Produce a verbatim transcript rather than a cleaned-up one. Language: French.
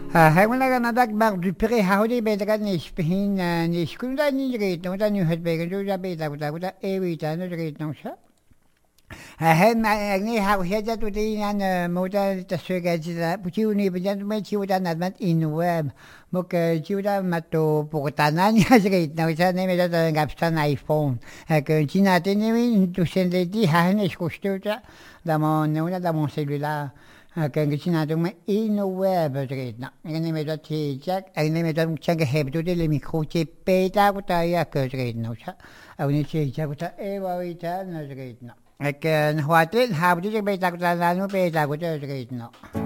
Hangulagannadak bag dupre haudi bedagan nispihin niskunda nijrit no da nyhet begen do da beta buta buta evita no jrit no sha. Hen agni ha hja tu din an moda ta swega jida puchi uni bejan me chiuda nadmat in web mok chiuda mato pokotana ni jrit no sha ne me da gapstan iPhone. Ha ke china te ne tu sende di ha ne skustuta da mon una da mon cellula. Kan gitsina tung me in web jrit na. Ngene me da ti jak ngene me da chang heb tu de le micro che peta buta ya ke jrit no sha. Awni che jak buta ewa wita no jrit na. Ik uh, wat dit, heb ik bij dat dat dat nu bij dat goed uitgeet nou.